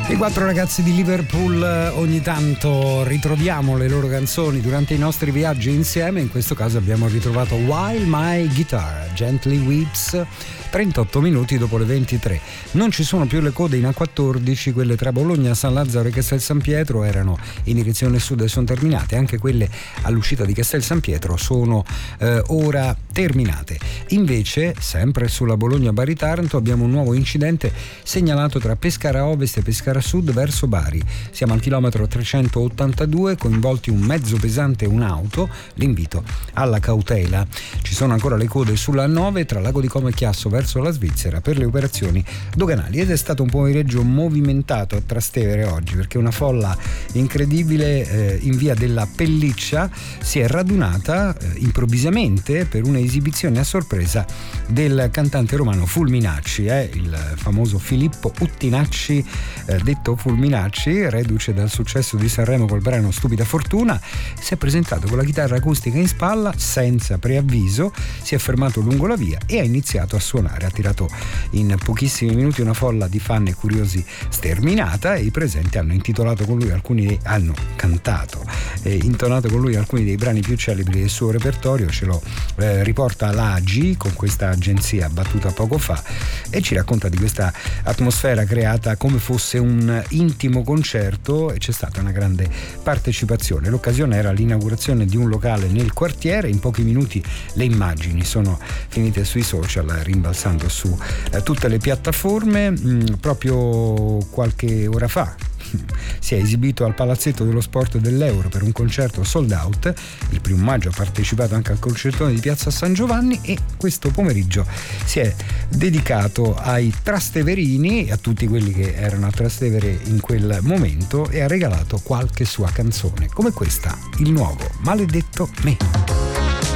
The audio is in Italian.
I quattro ragazzi di Liverpool ogni tanto ritroviamo le loro canzoni durante i nostri viaggi insieme. In questo caso abbiamo ritrovato While My Guitar Gently Weeps, 38 minuti dopo le 23. Non ci sono più le code in A14, quelle tra Bologna, San Lazzaro e Castel San Pietro erano in direzione sud e sono terminate. Anche quelle all'uscita di Castel San Pietro sono ora terminate. Invece, sempre sulla Bologna-Bari Taranto, abbiamo un nuovo incidente segnalato tra Pescara Ovest e Pescara Sud verso Bari. Siamo al chilometro 382, coinvolti un mezzo pesante e un'auto. L'invito alla cautela. Ci sono ancora le code sulla A9 tra Lago di Como e Chiasso verso la Svizzera per le operazioni doganali, ed è stato un pomeriggio movimentato a Trastevere oggi, perché una folla incredibile in via della Pelliccia si è radunata improvvisamente per un'esibizione a sorpresa del cantante romano Fulminacci, il famoso Filippo Uttinacci, detto Fulminacci, reduce dal successo di Sanremo col brano Stupida Fortuna. Si è presentato con la chitarra acustica in spalla senza preavviso, si è fermato lungo la via e ha iniziato a suonare. Ha tirato in pochissimi minuti una folla di fan e curiosi sterminata, e i presenti hanno intitolato con lui hanno cantato e intonato con lui alcuni dei brani più celebri del suo repertorio. Ce lo riporta l'AGI con questa agenzia battuta poco fa, e ci racconta di questa atmosfera creata come fosse un intimo concerto, e c'è stata una grande partecipazione. L'occasione era l'inaugurazione di un locale nel quartiere. In pochi minuti le immagini sono finite sui social, rimbalzando su tutte le piattaforme. Proprio qualche ora fa si è esibito al Palazzetto dello Sport dell'Euro per un concerto sold out. Il 1 maggio ha partecipato anche al concertone di Piazza San Giovanni, e questo pomeriggio si è dedicato ai trasteverini e a tutti quelli che erano a Trastevere in quel momento, e ha regalato qualche sua canzone, come questa, il nuovo Maledetto Me.